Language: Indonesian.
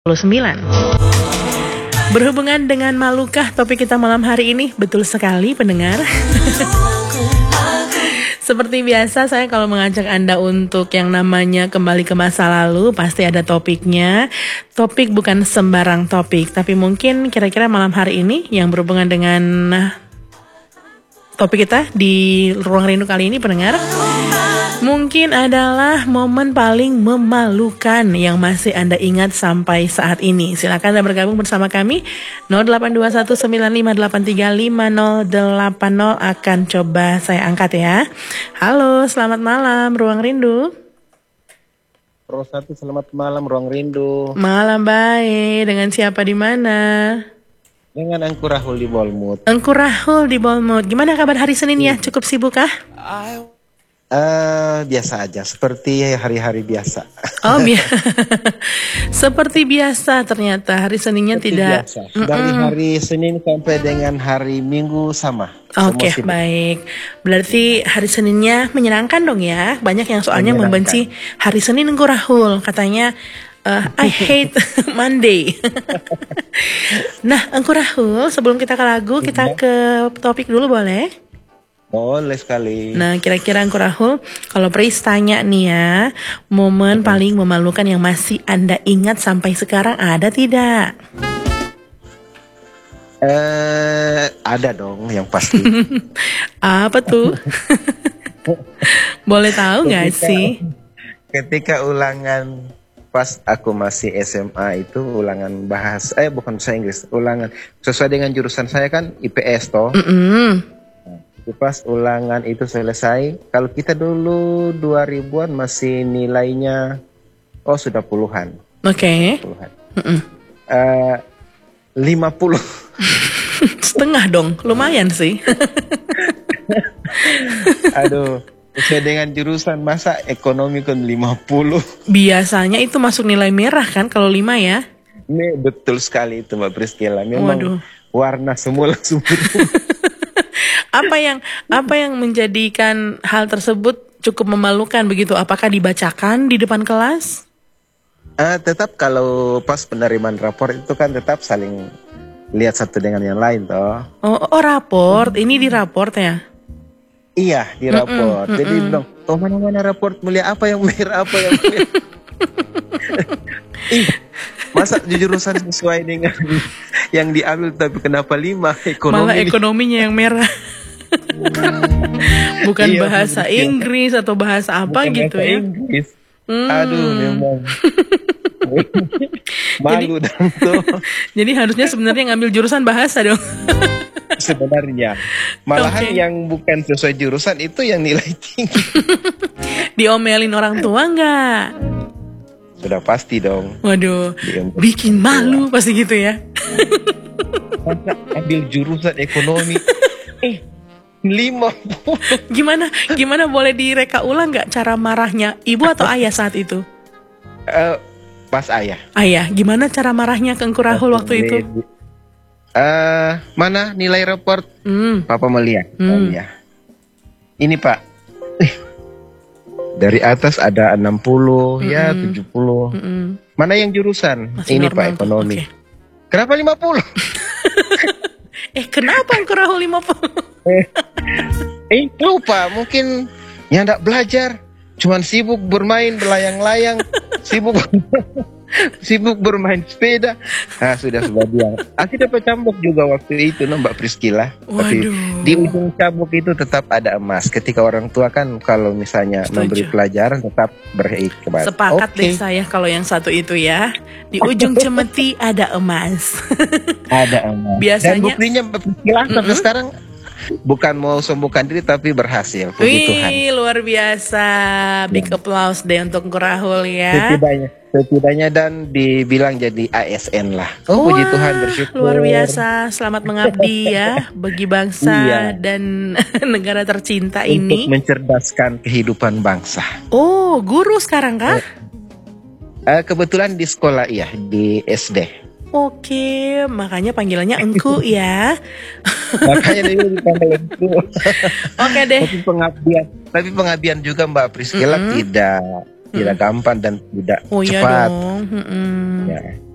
Berhubungan dengan malukah topik kita malam hari ini? Betul sekali pendengar. Seperti biasa saya kalau mengajak Anda untuk yang namanya kembali ke masa lalu, pasti ada topiknya. Topik bukan sembarang topik, tapi mungkin kira-kira malam hari ini yang berhubungan dengan topik kita di Ruang Rindu kali ini pendengar, mungkin adalah momen paling memalukan yang masih Anda ingat sampai saat ini. Silakan Anda bergabung bersama kami 082195835080 akan coba saya angkat ya. Halo, selamat malam Ruang Rindu. Pro 1, selamat malam Ruang Rindu. Malam baik, dengan siapa di mana? Dengan Engku Rahul di Bolmut. Engku Rahul di Bolmut. Gimana kabar hari Senin ya? Cukup sibuk kah? Biasa aja, seperti hari-hari biasa. Oh, seperti biasa ternyata hari Seninnya seperti tidak. Biasa. Dari hari Senin sampai dengan hari Minggu sama. Oke, baik. Berarti hari Seninnya menyenangkan dong ya. Banyak yang soalnya membenci hari Senin Engku Rahul. Katanya I hate Monday. Nah, Engku Rahul, sebelum kita ke lagu, kita ke topik dulu boleh? Boleh sekali. Nah, kira-kira Engku Rahul, kalau Pris tanya nih ya, momen paling memalukan yang masih Anda ingat sampai sekarang ada tidak? Ada dong, yang pasti. Apa tuh? Boleh tahu nggak sih? Ketika ulangan pas aku masih SMA itu ulangan bukan bahasa Inggris, ulangan sesuai dengan jurusan saya kan IPS toh. Pas ulangan itu selesai, kalau kita dulu 2000-an masih nilainya sudah puluhan. Oke. Puluhan. 50. Setengah dong, lumayan sih. Aduh, sesuai dengan jurusan masa ekonomi kan 50. Biasanya itu masuk nilai merah kan kalau 5 ya? Ini betul sekali itu Mbak Priscilla. Memang warna semula sumber. Apa yang menjadikan hal tersebut cukup memalukan begitu? Apakah dibacakan di depan kelas? Tetap kalau pas penerimaan rapor itu kan tetap saling lihat satu dengan yang lain toh. Oh raport. Ini di raport ya? Iya, di raport. Jadi bilang, mana raport mulia, apa yang merah, apa yang mulia. Masa jurusan sesuai dengan yang diambil tapi kenapa 5 ekonomi? Malah ekonominya yang merah. Bukan bahasa Inggris atau bahasa apa bukan gitu bahasa ya? Inggris. Aduh, memang. Malu dong tuh. Jadi harusnya sebenarnya ngambil jurusan bahasa dong. Sebenarnya malahan yang bukan sesuai jurusan itu yang nilai tinggi. Diomelin orang tua nggak? Sudah pasti dong. Waduh, bikin malu pasti gitu ya. Masa ambil jurusan ekonomi 50. Gimana boleh direka ulang nggak cara marahnya ibu atau ayah saat itu? Pas ayah. Ayah, gimana cara marahnya ke Engku Rahul waktu itu? Mana nilai raport? Papa melihat. Ya. Ini Pak. Dari atas ada 60, ya 70. Mana yang jurusan? Masih ini normal, Pak ekonomi. Okay. Kenapa 50? Kenapa Engku Rahul 50? Itu Pak, mungkin yang enggak belajar, cuman sibuk bermain belayang-layang, sibuk bermain sepeda. Sudah sebagian. Aku dapat cambuk juga waktu itu Mbak Priscilla. Tapi di ujung cambuk itu tetap ada emas. Ketika orang tua kan kalau misalnya memberi pelajaran tetap berikbar. Sepakat deh saya kalau yang satu itu ya. Di ujung cemeti ada emas. Ada emas. Biasanya. Dan buktinya Mbak Priscilla sampai sekarang bukan mau sembuhkan diri tapi berhasil. Puji Tuhan. Luar biasa. Big applause deh untuk Engku Rahul ya. Setidaknya dan dibilang jadi ASN lah. Puji Tuhan, bersyukur. Luar biasa. Selamat mengabdi ya bagi bangsa dan negara tercinta ini. Untuk mencerdaskan kehidupan bangsa. Guru sekarang kah? Kebetulan di sekolah di SD. Oke, makanya panggilannya Engku ya. Makanya dia dipanggil Engku. Oke deh. Tapi pengabdian juga Mbak Priscilla tidak gampang dan tidak cepat. Iya dong. Ya.